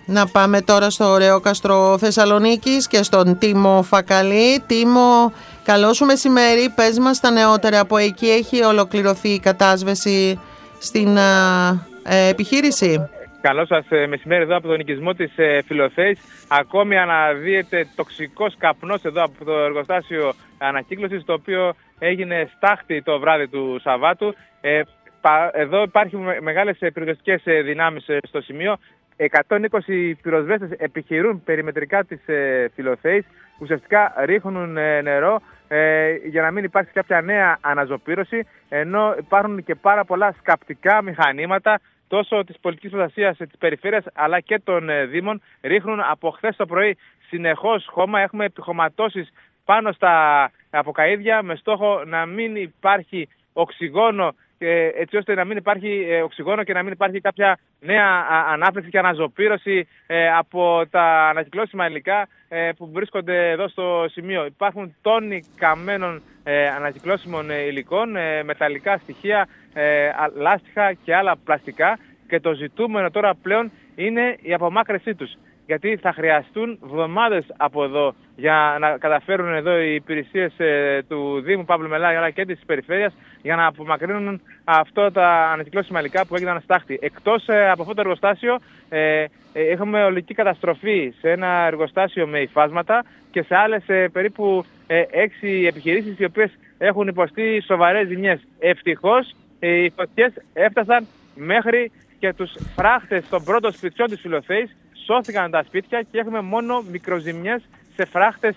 Να πάμε τώρα στο ωραίο κάστρο Θεσσαλονίκης και στον Τίμο Φακαλή. Τίμο, καλό σου μεσημέρι. Πες μας τα νεότερα από εκεί. Έχει ολοκληρωθεί η κατάσβεση στην επιχείρηση? Καλό σας μεσημέρι εδώ από τον οικισμό της Φιλοθέης. Ακόμη αναδύεται τοξικός καπνός εδώ από το εργοστάσιο ανακύκλωσης, το οποίο έγινε στάχτη το βράδυ του Σαββάτου. Εδώ υπάρχουν μεγάλες πυροσβεστικές δυνάμεις στο σημείο. 120 πυροσβέστες επιχειρούν περιμετρικά της Φιλοθέης. Ουσιαστικά ρίχνουν νερό για να μην υπάρξει κάποια νέα αναζωπήρωση, ενώ υπάρχουν και πάρα πολλά σκαπτικά μηχανήματα τόσο της πολιτικής προστασίας της περιφέρειας αλλά και των δήμων. Ρίχνουν από χθες το πρωί συνεχώς χώμα. Έχουμε επιχωματώσεις πάνω στα αποκαΐδια με στόχο να μην υπάρχει οξυγόνο, έτσι ώστε να μην υπάρχει οξυγόνο και να μην υπάρχει κάποια νέα ανάπληξη και αναζωπήρωση από τα ανακυκλώσιμα υλικά που βρίσκονται εδώ στο σημείο. Υπάρχουν τόνοι καμένων ανακυκλώσιμων υλικών, μεταλλικά στοιχεία, λάστιχα και άλλα πλαστικά, και το ζητούμενο τώρα πλέον είναι η απομάκρυνσή τους. Γιατί θα χρειαστούν εβδομάδες από εδώ για να καταφέρουν εδώ οι υπηρεσίες του Δήμου Παύλου Μελάη αλλά και της περιφέρειας για να απομακρύνουν αυτά τα ανακυκλώσιμα υλικά που έγιναν στάχτη. Εκτός από αυτό το εργοστάσιο έχουμε ολική καταστροφή σε ένα εργοστάσιο με υφάσματα και σε άλλες περίπου 6 επιχειρήσεις οι οποίες έχουν υποστεί σοβαρές ζημιές. Ευτυχώς οι φωτιές έφτασαν μέχρι και τους φράχτες των πρώτων σπιτιών της Φιλοθέης. Σώθηκαν τα σπίτια και έχουμε μόνο μικροζημιές σε φράχτες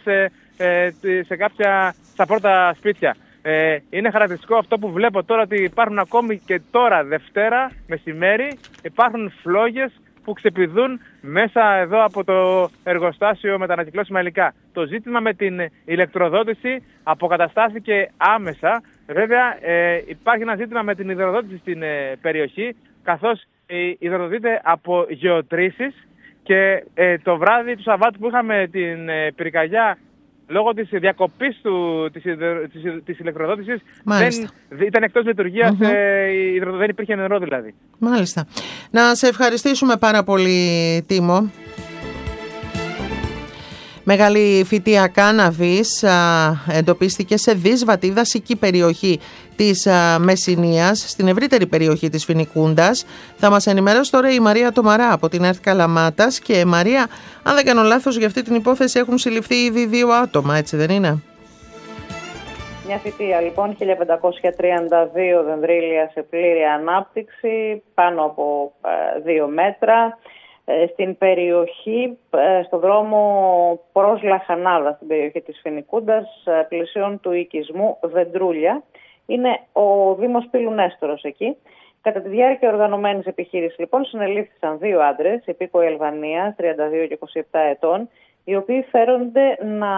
στα πρώτα σπίτια. Είναι χαρακτηριστικό αυτό που βλέπω τώρα, ότι υπάρχουν ακόμη και τώρα Δευτέρα μεσημέρι, υπάρχουν φλόγες που ξεπηδούν μέσα εδώ από το εργοστάσιο με τα ανακυκλώσιμα υλικά. Το ζήτημα με την ηλεκτροδότηση αποκαταστάθηκε άμεσα. Βέβαια υπάρχει ένα ζήτημα με την υδροδότηση στην περιοχή, καθώς υδροδοτείται από γεωτρήσεις. Και το βράδυ του Σαββάτου που είχαμε την πυρκαγιά, λόγω της διακοπής της ηλεκτροδότησης, ήταν εκτός λειτουργίας, δεν υπήρχε νερό δηλαδή. Μάλιστα. Να σε ευχαριστήσουμε πάρα πολύ, Τίμο. Μεγάλη φυτεία κάναβης εντοπίστηκε σε δύσβατη δασική περιοχή της Μεσσηνίας, στην ευρύτερη περιοχή της Φοινικούντας. Θα μας ενημερώσει τώρα η Μαρία Τομαρά από την ΕΡΤ Καλαμάτας. Και Μαρία, αν δεν κάνω λάθος, για αυτή την υπόθεση έχουν συλληφθεί ήδη 2 άτομα, έτσι δεν είναι? Μια φυτεία λοιπόν, 1532 δενδρίλια σε πλήρη ανάπτυξη, πάνω από 2 μέτρα. Στην περιοχή, στο δρόμο προς Λαχανάδα, στην περιοχή της Φοινικούντας, πλησίων του οικισμού Δεντρούλια. Είναι ο Δήμος Πύλου Νέστορος εκεί. Κατά τη διάρκεια οργανωμένης επιχείρησης, λοιπόν, συνελήφθησαν 2 άντρες, υπήκοοι Αλβανίας, 32 και 27 ετών, οι οποίοι φέρονται να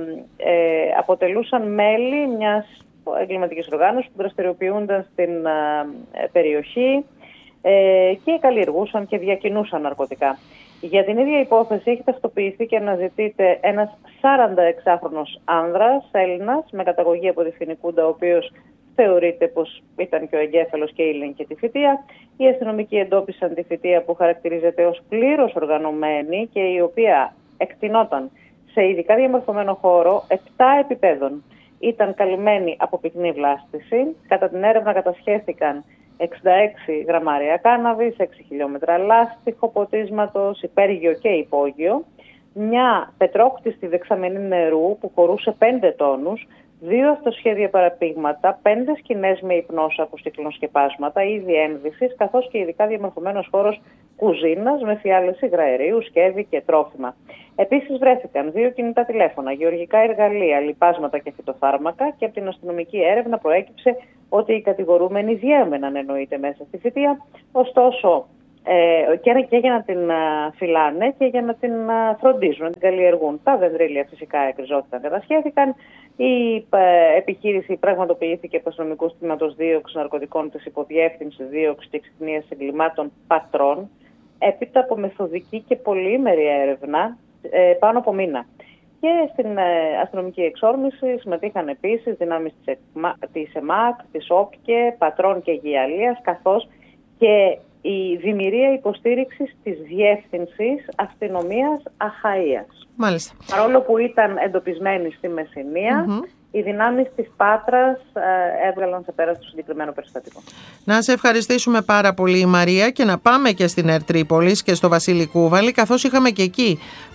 αποτελούσαν μέλη μιας εγκληματικής οργάνωσης που δραστηριοποιούνταν στην περιοχή και καλλιεργούσαν και διακινούσαν ναρκωτικά. Για την ίδια υπόθεση έχει ταυτοποιηθεί και αναζητείται ένας 46χρονος άνδρας, Έλληνας, με καταγωγή από τη Φοινικούντα, ο οποίος θεωρείται πως ήταν και ο εγκέφαλος και ήλεγχε τη φυτεία. Οι αστυνομικοί εντόπισαν τη φυτεία που χαρακτηρίζεται ως πλήρως οργανωμένη και η οποία εκτινόταν σε ειδικά διαμορφωμένο χώρο 7 επιπέδων. Ήταν καλυμμένη από πυκνή βλάστηση. Κατά την έρευνα κατασχέθηκαν 66 γραμμάρια κάναβης, 6 χιλιόμετρα λάστιχο ποτίσματος, υπέργειο και υπόγειο, μια πετρόκτιστη δεξαμενή νερού που χωρούσε 5 τόνους, 2 αυτοσχέδια παραπήγματα, 5 σκηνές με υπνόσακους και κλινοσκεπάσματα ή διένδυσης, καθώς και ειδικά διαμορφωμένος χώρος κουζίνας με φιάλες υγραερίου, σκεύη και τρόφιμα. Επίσης βρέθηκαν 2 κινητά τηλέφωνα, γεωργικά εργαλεία, λιπάσματα και φυτοφάρμακα, και από την αστυνομική έρευνα προέκυψε ότι οι κατηγορούμενοι διέμεναν, εννοείται, μέσα στη φυτεία. Ωστόσο, και για να την φυλάνε και για να την φροντίζουν, να την καλλιεργούν. Τα δενδρίλια φυσικά εκριζώθηκαν, κατασχέθηκαν. Η επιχείρηση πραγματοποιήθηκε από αστυνομικού τμήματος δίωξης ναρκωτικών της Υποδιεύθυνσης Δίωξης και Εξυχνίας Εγκλημάτων Πατρών, έπειτα από μεθοδική και πολυήμερη έρευνα πάνω από μήνα. Και στην αστυνομική εξόρμηση συμμετείχαν επίσης δυνάμεις της ΕΜΑΚ, της ΟΠΚΕ, Πατρών και Γυαλίας, καθώς και η δημιουργία υποστήριξης της Διεύθυνσης Αστυνομίας Αχαΐας. Μάλιστα. Παρόλο που ήταν εντοπισμένοι στη Μεσσηνία, οι δυνάμεις της Πάτρας έβγαλαν σε πέρα στο συγκεκριμένο περιστατικό. Να σε ευχαριστήσουμε πάρα πολύ, Μαρία, και να πάμε και στην ΕΡΤ Τρίπολης και στο Βασίλη Κούβαλη, καθώς είχαμε και εκεί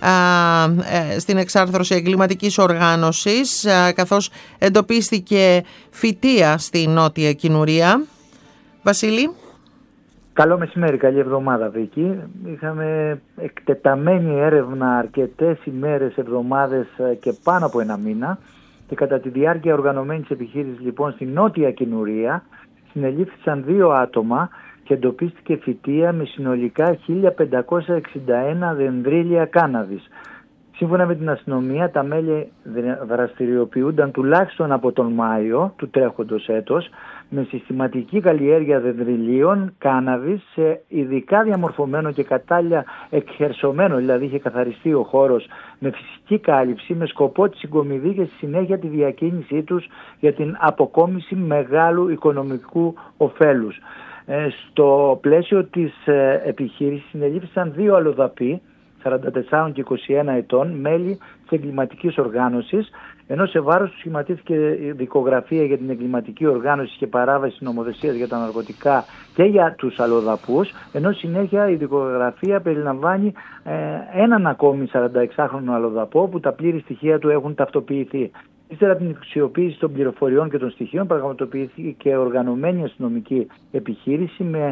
στην εξάρθρωση εγκληματικής οργάνωσης, καθώς εντοπίστηκε φυτεία στη Νότια Κινουρία. Βασίλη. Καλό μεσημέρι, καλή εβδομάδα, Βίκη. Είχαμε εκτεταμένη έρευνα αρκετές ημέρες, εβδομάδες και πάνω από ένα μήνα, και κατά τη διάρκεια οργανωμένης επιχείρησης λοιπόν στη Νότια Κινουρία συνελήφθησαν 2 άτομα και εντοπίστηκε φυτεία με συνολικά 1.561 δενδρίλια κάναβης. Σύμφωνα με την αστυνομία, τα μέλη δραστηριοποιούνταν τουλάχιστον από τον Μάιο του τρέχοντος έτος με συστηματική καλλιέργεια δενδριλίων κάναβης σε ειδικά διαμορφωμένο και κατάλληλα εκχερσωμένο, δηλαδή είχε καθαριστεί ο χώρος με φυσική κάλυψη, με σκοπό τη συγκομιδή και στη συνέχεια τη διακίνησή τους για την αποκόμιση μεγάλου οικονομικού ωφέλους. Στο πλαίσιο της επιχείρησης συνελήφθησαν 2 αλλοδαποί, 44 και 21 ετών, μέλη της εγκληματικής οργάνωσης, ενώ σε βάρος του σχηματίστηκε δικογραφία για την εγκληματική οργάνωση και παράβαση νομοθεσίας για τα ναρκωτικά και για τους αλλοδαπούς, ενώ συνέχεια η δικογραφία περιλαμβάνει έναν ακόμη 46χρονο αλλοδαπό που τα πλήρη στοιχεία του έχουν ταυτοποιηθεί. Ύστερα από την αξιοποίηση των πληροφοριών και των στοιχείων πραγματοποιήθηκε και οργανωμένη αστυνομική επιχείρηση με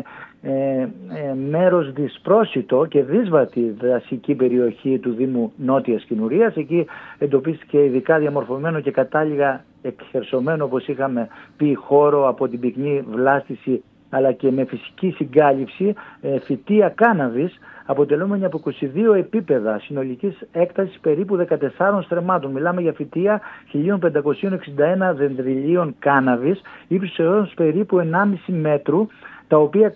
μέρος δυσπρόσιτο και δύσβατη δασική περιοχή του Δήμου Νότιας Κινουρίας. Εκεί εντοπίστηκε ειδικά διαμορφωμένο και κατάλληλα εκχερσωμένο, όπως είχαμε πει, χώρο από την πυκνή βλάστηση αλλά και με φυσική συγκάλυψη φυτεία κάναβης, αποτελούμενη από 22 επίπεδα συνολικής έκτασης περίπου 14 στρεμμάτων. Μιλάμε για φυτεία 1.561 δενδριλίων κάναβης ύψους έως περίπου 1,5 μέτρου, τα οποία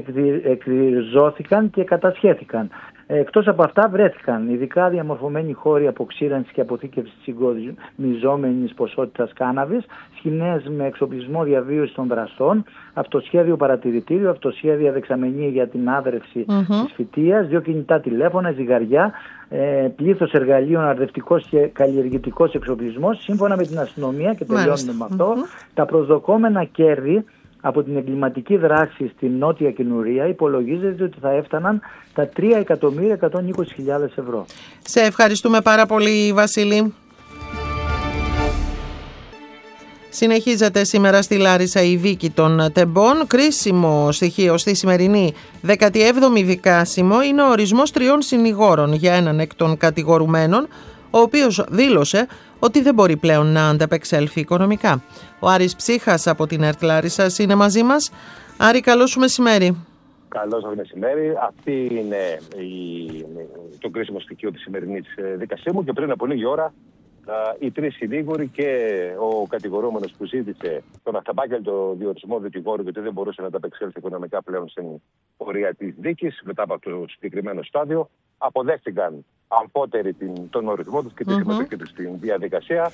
εκριζώθηκαν και κατασχέθηκαν. Εκτός από αυτά βρέθηκαν ειδικά διαμορφωμένοι χώροι αποξήρανσης και αποθήκευσης συγκομιζόμενης ποσότητας κάναβης, σκηνές με εξοπλισμό διαβίωσης των δραστών, αυτοσχέδιο παρατηρητήριο, αυτοσχέδια δεξαμενή για την άδρευση της φυτείας, 2 κινητά τηλέφωνα, ζυγαριά, πλήθος εργαλείων, αρδευτικός και καλλιεργητικός εξοπλισμός. Σύμφωνα με την αστυνομία, και τελειώνουμε με αυτό, τα προσδοκόμενα κέρδη από την εγκληματική δράση στη Νότια Κινουρία υπολογίζεται ότι θα έφταναν τα 3.120.000 ευρώ. Σε ευχαριστούμε πάρα πολύ, Βασίλη. Συνεχίζεται σήμερα στη Λάρισα η δίκη των τεμπών. Κρίσιμο στοιχείο στη σημερινή 17η δικάσιμο είναι ο ορισμός 3 συνηγόρων για έναν εκ των κατηγορουμένων, ο οποίος δήλωσε ότι δεν μπορεί πλέον να ανταπεξέλθει οικονομικά. Ο Άρης Ψύχας από την ΕΡΤ Λάρισσας είναι μαζί μας. Άρη, καλό σου μεσημέρι. Καλό σας μεσημέρι. Αυτή είναι το κρίσιμο στοιχείο της σημερινής δικασίμου, και πριν από λίγη ώρα οι 3 συνήγοροι και ο κατηγορούμενος που ζήτησε τον αυταπάγγελτο διορισμό δικηγόρου, γιατί δεν μπορούσε να ανταπεξέλθει οικονομικά πλέον στην πορεία της δίκης μετά από το συγκεκριμένο στάδιο, αποδέχτηκαν αμφότεροι τον ορισμό τους και τη συμμετοχή τους στην διαδικασία.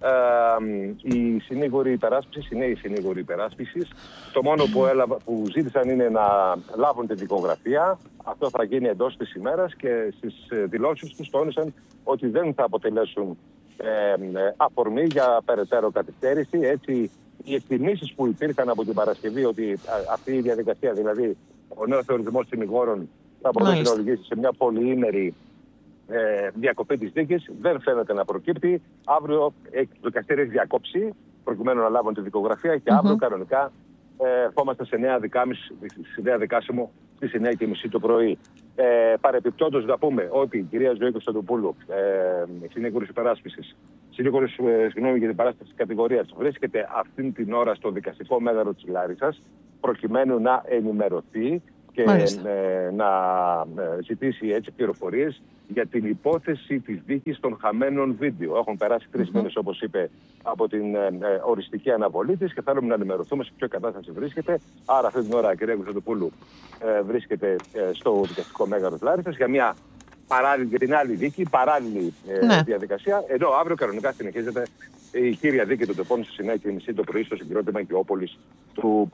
Οι συνήγοροι υπεράσπισης, οι νέοι συνήγοροι υπεράσπισης, το μόνο που ζήτησαν είναι να λάβουν τη δικογραφία. Αυτό θα γίνει εντός της ημέρας, και στις δηλώσεις τους τόνισαν ότι δεν θα αποτελέσουν αφορμή για περαιτέρω καθυστέρηση. Έτσι, οι εκτιμήσεις που υπήρχαν από την Παρασκευή ότι αυτή η διαδικασία, δηλαδή ο νέος θεωρισμός συνηγόρων, θα μπορούσε να οδηγήσει σε μια πολυήμερη διακοπή της δίκης, δεν φαίνεται να προκύπτει. Αύριο το δικαστήριο έχει διακόψει προκειμένου να λάβουν τη δικογραφία, και αύριο κανονικά ερχόμαστε σε νέα δικάσιμο στις 9:30 το πρωί. Παρεπιπτόντως να πούμε ότι η κυρία Ζωή Κωνσταντοπούλου, συνήγορος υπεράσπισης, συνήγορος για την παράσταση της κατηγορίας, βρίσκεται αυτήν την ώρα στο δικαστικό μέγαρο της Λάρισσας, προκειμένου να ενημερωθεί και να ζητήσει έτσι πληροφορίες για την υπόθεση της δίκης των χαμένων βίντεο. Έχουν περάσει 3 μήνες, όπως είπε, από την οριστική αναβολή της, και θέλουμε να ενημερωθούμε σε ποια κατάσταση βρίσκεται. Άρα αυτή την ώρα η κυρία Κωνσταντοπούλου βρίσκεται στο δικαστικό μέγαρο της Λάρισσας για για την άλλη δίκη, παράλληλη διαδικασία. Ενώ αύριο κανονικά συνεχίζεται η κύρια δίκη των τεπών στις 9:30 το πρωί στο συγκρότημα Οικειόπολης του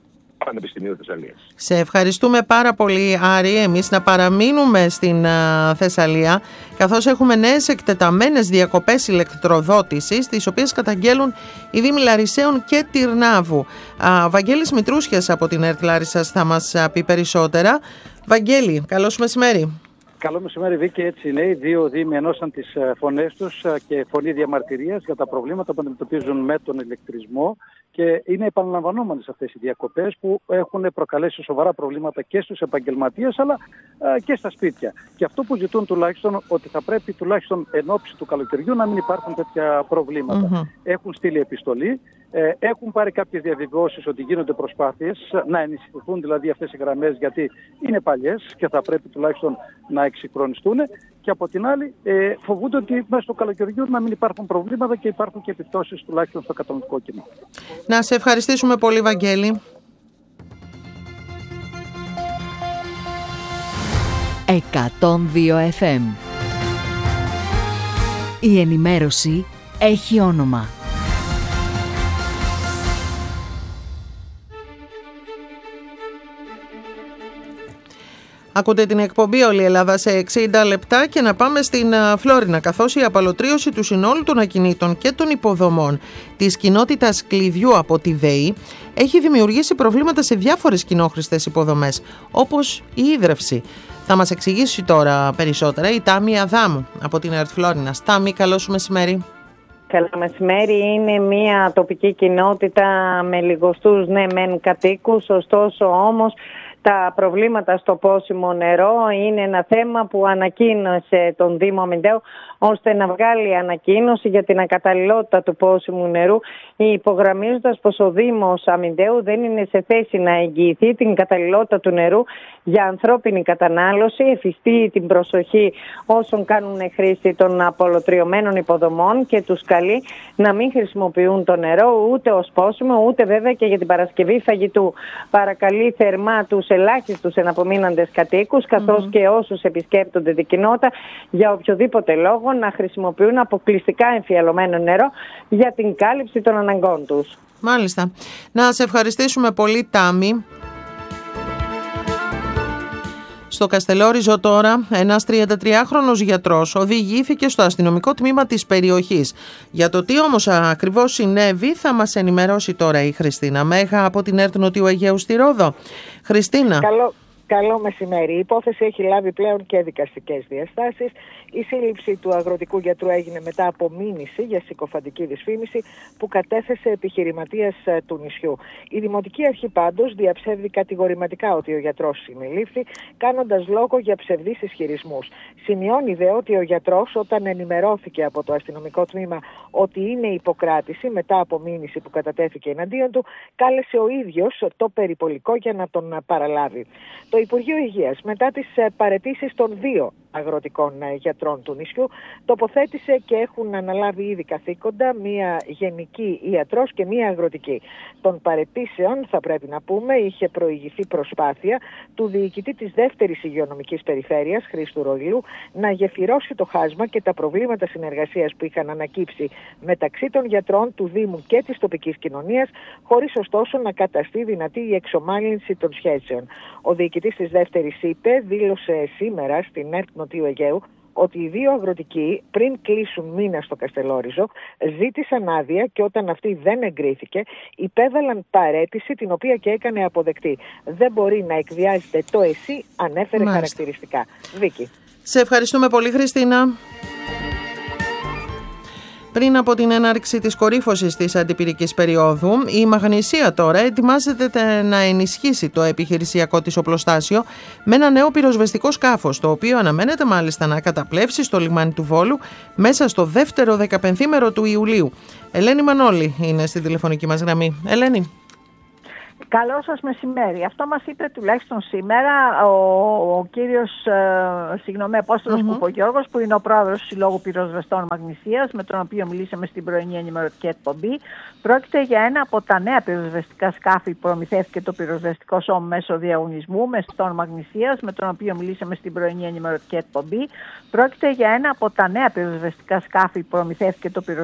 Πανεπιστημίου Θεσσαλίας. Σε ευχαριστούμε πάρα πολύ, Άρη. Εμείς να παραμείνουμε στην Θεσσαλία, καθώς έχουμε νέες εκτεταμένες διακοπές ηλεκτροδότησης, τις οποίες καταγγέλουν οι Δήμοι Λαρισαίων και Τυρνάβου. Βαγγέλης Μητρούσιας από την ΕΡΤ Λάρισσας θα μας πει περισσότερα. Βαγγέλη, καλώς μεσημέρι. Καλό μεσημέρι, Βίκη. Έτσι είναι. Οι δύο Δήμοι ενώσαν τις φωνές τους και φωνή διαμαρτυρίας για τα προβλήματα που αντιμετωπίζουν με τον ηλεκτρισμό. Και είναι επαναλαμβανόμενες αυτές οι διακοπές που έχουν προκαλέσει σοβαρά προβλήματα και στους επαγγελματίες αλλά και στα σπίτια. Και αυτό που ζητούν τουλάχιστον, ότι θα πρέπει τουλάχιστον εν ώψη του καλοκαιριού να μην υπάρχουν τέτοια προβλήματα. Έχουν στείλει επιστολή, έχουν πάρει κάποιες διαβεβαιώσεις ότι γίνονται προσπάθειες να ενισχυθούν δηλαδή αυτές οι γραμμές, γιατί είναι παλιές και θα πρέπει τουλάχιστον να εξυγχρονιστούν. Και από την άλλη φοβούνται ότι μέσα στο καλοκαιριού να μην υπάρχουν προβλήματα και υπάρχουν και επιπτώσεις τουλάχιστον στο καταναλωτικό κοινό. Να σε ευχαριστήσουμε πολύ, Βαγγέλη. 102 FM. Η ενημέρωση έχει όνομα. Ακούτε την εκπομπή Όλη η Ελλάδα σε 60 λεπτά και να πάμε στην Φλόρινα, καθώς η απαλωτρίωση του συνόλου των ακινήτων και των υποδομών της κοινότητας Κλειδιού από τη ΔΕΗ έχει δημιουργήσει προβλήματα σε διάφορες κοινόχρηστες υποδομές, όπως η ίδρυυση. Θα μας εξηγήσει τώρα περισσότερα η Τάμη Αδάμου από την ΕΡΤ Φλόρινας. Τάμη, καλό σου μεσημέρι. Καλό μεσημέρι. Είναι μια τοπική κοινότητα με λιγοστούς μεν κατοίκους, ωστόσο όμως τα προβλήματα στο πόσιμο νερό είναι ένα θέμα που ανακοίνωσε τον Δήμο Αμυντέου ώστε να βγάλει ανακοίνωση για την ακαταλληλότητα του πόσιμου νερού, υπογραμμίζοντας πως ο Δήμος Αμυντέου δεν είναι σε θέση να εγγυηθεί την καταλληλότητα του νερού για ανθρώπινη κατανάλωση, εφιστεί την προσοχή όσων κάνουν χρήση των απολωτριωμένων υποδομών και τους καλεί να μην χρησιμοποιούν το νερό ούτε ως πόσιμο, ούτε βέβαια και για την παρασκευή φαγητού. Παρακαλεί θερμά τους ελάχιστους εναπομείναντες κατοίκους, καθώς και όσους επισκέπτονται την κοινότητα για οποιοδήποτε λόγο να χρησιμοποιούν αποκλειστικά εμφιαλωμένο νερό για την κάλυψη των αναγκών τους. Μάλιστα. Να σε ευχαριστήσουμε πολύ, Τάμη. Στο Καστελόριζο τώρα, ένας 33χρονος γιατρός οδηγήθηκε στο αστυνομικό τμήμα της περιοχής. Για το τι όμως ακριβώς συνέβη θα μας ενημερώσει τώρα η Χριστίνα Μέγα από την ΕΡΤ Νοτιού Αιγαίου στη Ρόδο. Χριστίνα. Καλό μεσημέρι. Η υπόθεση έχει λάβει πλέον και δικαστικές διαστάσεις. Η σύλληψη του αγροτικού γιατρού έγινε μετά από μήνυση για συκοφαντική δυσφήμιση που κατέθεσε επιχειρηματίας του νησιού. Η Δημοτική Αρχή πάντως διαψεύδει κατηγορηματικά ότι ο γιατρός συνελήφθη, κάνοντας λόγο για ψευδείς ισχυρισμούς. Σημειώνει δε ότι ο γιατρός, όταν ενημερώθηκε από το αστυνομικό τμήμα ότι είναι υποκράτηση μετά από μήνυση που κατατέθηκε εναντίον του, κάλεσε ο ίδιος το περιπολικό για να τον παραλάβει. Το Υπουργείο Υγείας, μετά τις παραιτήσεις των δύο αγροτικών γιατρών του νησιού, τοποθέτησε και έχουν αναλάβει ήδη καθήκοντα μία γενική ιατρός και μία αγροτική. Των παραιτήσεων, θα πρέπει να πούμε, είχε προηγηθεί προσπάθεια του διοικητή της δεύτερης υγειονομικής περιφέρειας, Χρήστου Ροηλού, να γεφυρώσει το χάσμα και τα προβλήματα συνεργασίας που είχαν ανακύψει μεταξύ των γιατρών του Δήμου και της τοπικής κοινωνίας, χωρίς ωστόσο να καταστεί δυνατή η εξομάλυνση των σχέσεων. Ο διοικητής της δεύτερης είπε, δήλωσε σήμερα στην ΕΡΤ Νοτιού Αιγαίου, ότι οι δύο αγροτικοί πριν κλείσουν μήνα στο Καστελόριζο ζήτησαν άδεια και όταν αυτή δεν εγκρίθηκε υπέβαλαν παραίτηση την οποία και έκανε αποδεκτή. Δεν μπορεί να εκβιάζεται το εσύ, ανέφερε χαρακτηριστικά. Βίκη. Σε ευχαριστούμε πολύ, Χριστίνα. Πριν από την έναρξη της κορύφωσης της αντιπυρικής περίοδου, η Μαγνησία τώρα ετοιμάζεται να ενισχύσει το επιχειρησιακό της οπλοστάσιο με ένα νέο πυροσβεστικό σκάφος, το οποίο αναμένεται μάλιστα να καταπλέψει στο λιμάνι του Βόλου μέσα στο δεύτερο 15ήμερο του Ιουλίου. Ελένη Μανώλη είναι στη τηλεφωνική μας γραμμή. Ελένη. Καλό σας μεσημέρι. Αυτό μας είπε τουλάχιστον σήμερα ο κύριος Απόστολος Κουπογιώργος, που είναι ο πρόεδρος του Συλλόγου Πυροσβεστών Μαγνησίας, με τον οποίο μιλήσαμε στην πρωινή ενημερωτική εκπομπή. Πρόκειται για ένα από τα νέα πυροσβεστικά σκάφη που προμηθεύτηκε το πυροσβεστικό σώμα μέσω διαγωνισμού με στον Μαγνησίας, με τον οποίο μιλήσαμε στην πρωινή ενημερωτική εκπομπή. Πρόκειται για ένα από τα νέα πυροσβεστικά σκάφη που προμηθεύτηκε το